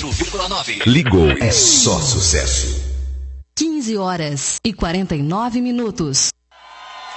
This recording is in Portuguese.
104,9. Ligou, é só sucesso. 15 horas e 49 minutos.